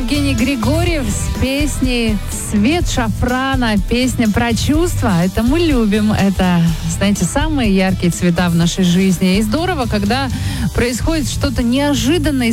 Евгений Григорьев с песней «Цвет шафрана», песня про чувства. Это мы любим. Это, знаете, самые яркие цвета в нашей жизни. И здорово, когда происходит что-то неожиданное,